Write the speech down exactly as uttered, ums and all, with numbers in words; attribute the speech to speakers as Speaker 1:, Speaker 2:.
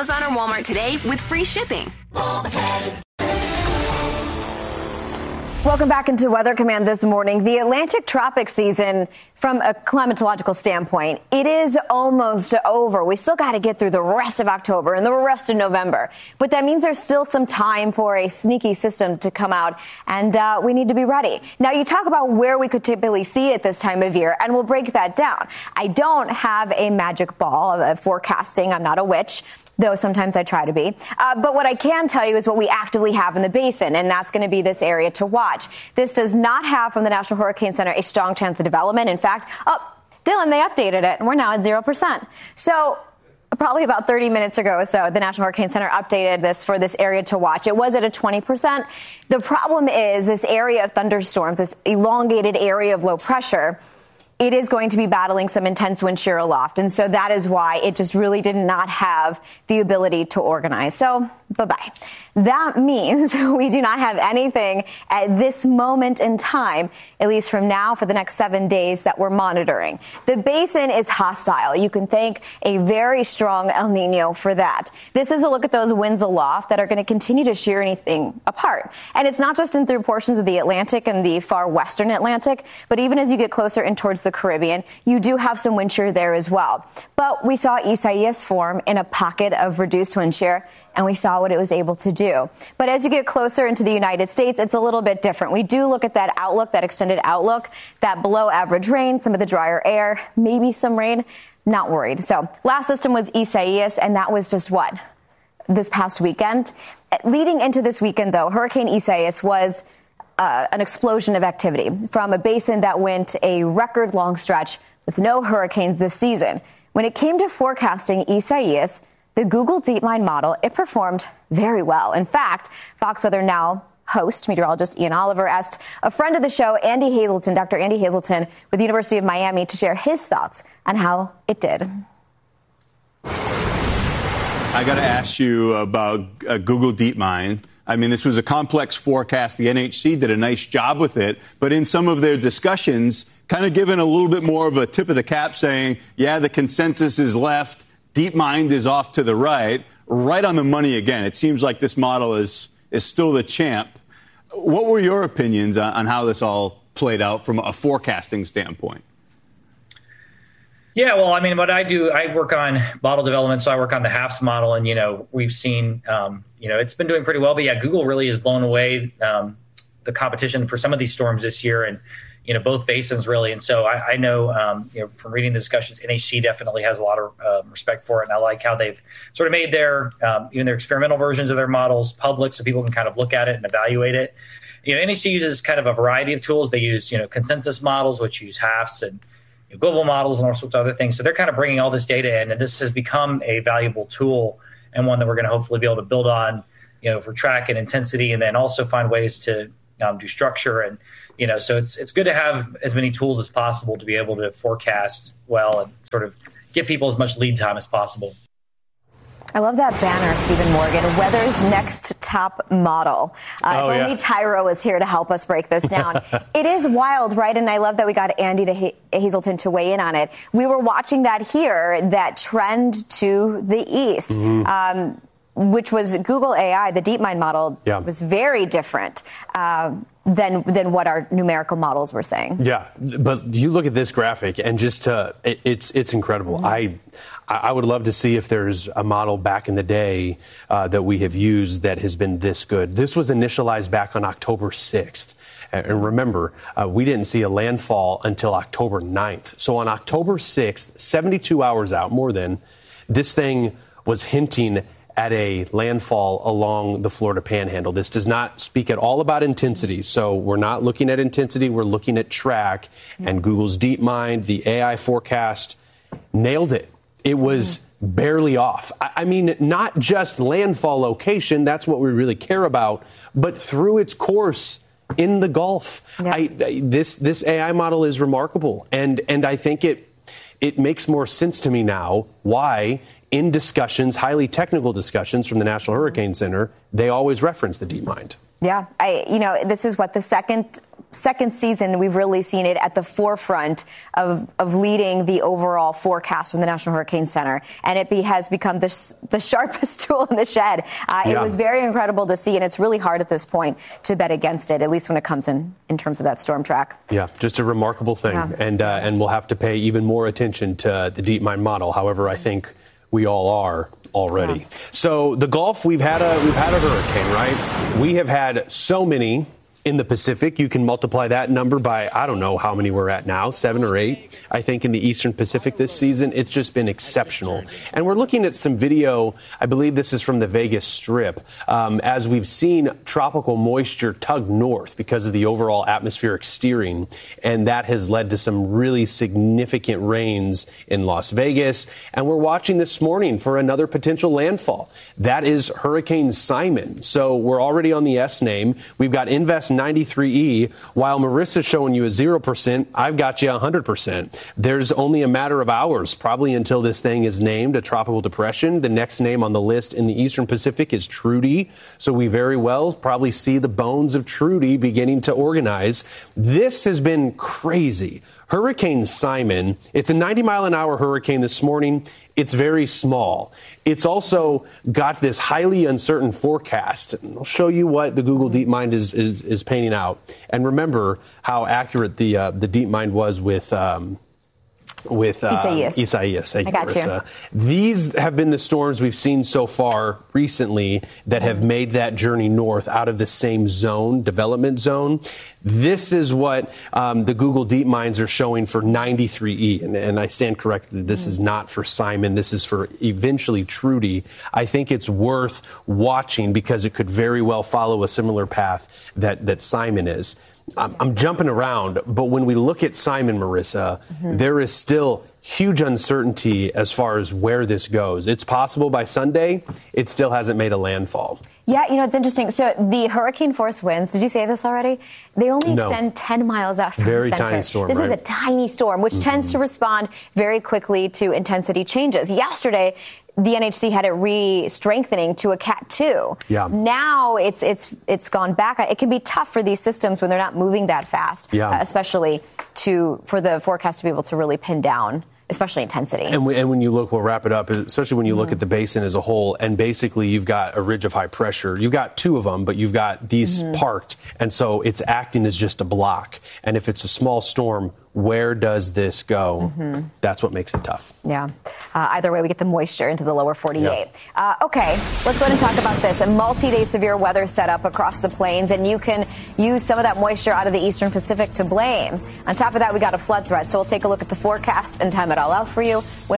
Speaker 1: Amazon or Walmart today with free shipping.
Speaker 2: Welcome back into Weather Command this morning. The Atlantic tropic season, from a climatological standpoint, it is almost over. We still got to get through the rest of October and the rest of November. But that means there's still some time for a sneaky system to come out, and uh, we need to be ready. Now, you talk about where we could typically see it this time of year, and we'll break that down. I don't have a magic ball of forecasting. I'm not a witch, though sometimes I try to be. Uh, but what I can tell you is what we actively have in the basin, and that's going to be this area to watch. This does not have, from the National Hurricane Center, a strong chance of development. In fact, oh, Dylan, they updated it, and we're now at zero percent. So probably about thirty minutes ago or so, the National Hurricane Center updated this for this area to watch. It was at a twenty percent. The problem is this area of thunderstorms, this elongated area of low pressure, it is going to be battling some intense wind shear aloft. And so that is why it just really did not have the ability to organize. So bye-bye. That means we do not have anything at this moment in time, at least from now for the next seven days that we're monitoring. The basin is hostile. You can thank a very strong El Nino for that. This is a look at those winds aloft that are going to continue to shear anything apart. And it's not just in through portions of the Atlantic and the far western Atlantic, but even as you get closer in towards the Caribbean, you do have some wind shear there as well. But we saw Isaias form in a pocket of reduced wind shear, and we saw what it was able to do. But as you get closer into the United States, it's a little bit different. We do look at that outlook, that extended outlook, that below average rain, some of the drier air, maybe some rain. Not worried. So last system was Isaias, and that was just what? This past weekend. Leading into this weekend, though, Hurricane Isaias was Uh, an explosion of activity from a basin that went a record long stretch with no hurricanes this season. When it came to forecasting Isaias, the Google DeepMind model, it performed very well. In fact, Fox Weather Now host, meteorologist Ian Oliver, asked a friend of the show, Andy Hazelton, Doctor Andy Hazelton with the University of Miami, to share his thoughts on how it did.
Speaker 3: I got to ask you about uh, Google DeepMind. I mean, this was a complex forecast. The N H C did a nice job with it. But in some of their discussions, kind of given a little bit more of a tip of the cap saying, yeah, the consensus is left. DeepMind is off to the right. Right on the money again. It seems like this model is is still the champ. What were your opinions on, on how this all played out from a forecasting standpoint?
Speaker 4: Yeah, well, I mean, what I do, I work on model development, so I work on the H A F S model, and, you know, we've seen, um, you know, it's been doing pretty well. But, yeah, Google really has blown away um, the competition for some of these storms this year, and, you know, both basins really. And so I, I know, um, you know, from reading the discussions, N H C definitely has a lot of uh, respect for it, and I like how they've sort of made their, um, even their experimental versions of their models public so people can kind of look at it and evaluate it. You know, N H C uses kind of a variety of tools. They use, you know, consensus models, which use H A F S and global models and all sorts of other things. So they're kind of bringing all this data in, and this has become a valuable tool and one that we're going to hopefully be able to build on, you know, for track and intensity, and then also find ways to um, do structure. And, you know, so it's it's good to have as many tools as possible to be able to forecast well and sort of give people as much lead time as possible.
Speaker 2: I love that banner, Stephen Morgan. Weather's next top model. Uh,
Speaker 5: oh,
Speaker 2: only
Speaker 5: yeah.
Speaker 2: Tyro is here to help us break this down. It is wild, right? And I love that we got Andy to ha- Hazelton to weigh in on it. We were watching that here, that trend to the east, mm-hmm. um, which was Google A I, the DeepMind model, yeah. was very different uh, than than what our numerical models were saying.
Speaker 5: Yeah, but you look at this graphic, and just to, it, it's it's incredible. Mm-hmm. I. I would love to see if there's a model back in the day uh, that we have used that has been this good. This was initialized back on October sixth. And remember, uh, we didn't see a landfall until October ninth. So on October sixth, seventy-two hours out, more than, this thing was hinting at a landfall along the Florida Panhandle. This does not speak at all about intensity. So we're not looking at intensity. We're looking at track. And Google's DeepMind, the A I forecast, nailed it. It was barely off. I mean, not just landfall location, that's what we really care about, but through its course in the Gulf. Yep. I, this this A I model is remarkable, and and I think it it makes more sense to me now why in discussions, highly technical discussions from the National Hurricane Center, they always reference the DeepMind.
Speaker 2: Yeah, I you know, this is what the second second season we've really seen it at the forefront of, of leading the overall forecast from the National Hurricane Center. And it be, has become the, the sharpest tool in the shed. Uh, yeah. It was very incredible to see, and it's really hard at this point to bet against it, at least when it comes in, in terms of that storm track.
Speaker 5: Yeah, just a remarkable thing. Yeah. And, uh, and we'll have to pay even more attention to the DeepMind model. However, I think we all are already. Yeah. So the Gulf, we've had a we've had a hurricane, right? We have had so many in the Pacific. You can multiply that number by, I don't know how many we're at now, seven or eight, I think, in the Eastern Pacific this season. It's just been exceptional. And we're looking at some video, I believe this is from the Vegas Strip, um, as we've seen tropical moisture tug north because of the overall atmospheric steering. And that has led to some really significant rains in Las Vegas. And we're watching this morning for another potential landfall. That is Hurricane Simon. So we're already on the S name. We've got Invest ninety-three E, while Marissa's showing you a zero percent, I've got you one hundred percent. There's only a matter of hours, probably, until this thing is named a tropical depression. The next name on the list in the Eastern Pacific is Trudy, so we very well probably see the bones of Trudy beginning to organize. This has been crazy. Hurricane Simon, it's a ninety mile an hour hurricane this morning. It's very small. It's also got this highly uncertain forecast. I'll show you what the Google DeepMind is, is, is painting out. And remember how accurate the uh, the DeepMind was with um, with uh,
Speaker 2: Isaias.
Speaker 5: Isaias. Thank
Speaker 2: I got
Speaker 5: you,
Speaker 2: you.
Speaker 5: These have been the storms we've seen so far recently that have made that journey north out of the same zone, development zone. This is what um, the Google DeepMinds are showing for ninety-three E. And, and I stand corrected. This mm. is not for Simon. This is for eventually Trudy. I think it's worth watching because it could very well follow a similar path that, that Simon is. I'm, I'm jumping around, but when we look at Simon, Marissa, mm-hmm. there is still huge uncertainty as far as where this goes. It's possible by Sunday, it still hasn't made a landfall.
Speaker 2: Yeah, you know, it's interesting. So the hurricane force winds, did you say this already? They only
Speaker 5: no.
Speaker 2: extend ten miles out from
Speaker 5: very
Speaker 2: the center.
Speaker 5: Tiny storm,
Speaker 2: this
Speaker 5: right?
Speaker 2: is a tiny storm, which mm-hmm. tends to respond very quickly to intensity changes. Yesterday, the N H C had it re-strengthening to a Cat two.
Speaker 5: Yeah.
Speaker 2: Now it's it's it's gone back. It can be tough for these systems when they're not moving that fast,
Speaker 5: yeah.
Speaker 2: uh, especially to for the forecast to be able to really pin down, especially intensity.
Speaker 5: And, we, and when you look, we'll wrap it up, especially when you mm-hmm. look at the basin as a whole, and basically you've got a ridge of high pressure. You've got two of them, but you've got these mm-hmm. parked, and so it's acting as just a block. And if it's a small storm, where does this go? Mm-hmm. That's what makes it tough.
Speaker 2: Yeah. Uh, either way, we get the moisture into the lower forty-eight. Yeah. Uh, okay, let's go ahead and talk about this. A multi-day severe weather setup across the plains, and you can use some of that moisture out of the Eastern Pacific to blame. On top of that, we got a flood threat. So we'll take a look at the forecast and time it all out for you when